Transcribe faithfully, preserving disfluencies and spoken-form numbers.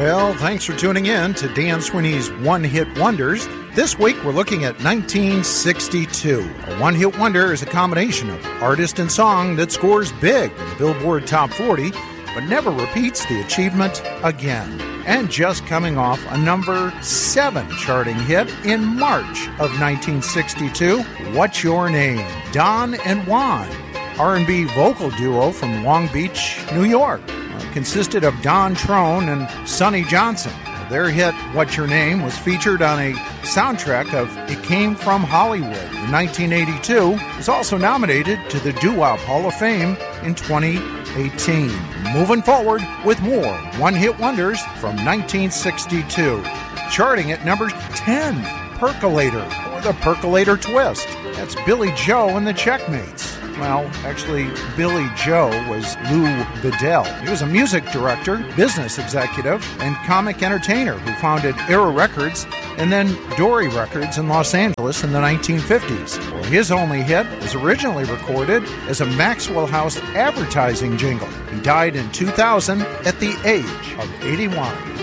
Well, thanks for tuning in to Dan Sweeney's One Hit Wonders. This week we're looking at nineteen sixty-two. A one-hit wonder is a combination of artist and song that scores big in the Billboard Top forty, but never repeats the achievement again. And just coming off a number seven charting hit in March of nineteen sixty-two, What's Your Name? Don and Juan, R and B vocal duo from Long Beach, New York. Consisted of Don Trone and Sonny Johnson. Their hit, What's Your Name, was featured on a soundtrack of It Came From Hollywood in nineteen eighty-two. It was also nominated to the Doo-Wop Hall of Fame in twenty eighteen. Moving forward with more one-hit wonders from nineteen sixty-two. Charting at number ten, Percolator, or the Percolator Twist. That's Billy Joe and the Checkmates. Well, actually, Billy Joe was Lou Bedell. He was a music director, business executive, and comic entertainer who founded Era Records and then Dory Records in Los Angeles in the nineteen fifties. Well, his only hit was originally recorded as a Maxwell House advertising jingle. He died in two thousand at the age of eighty-one.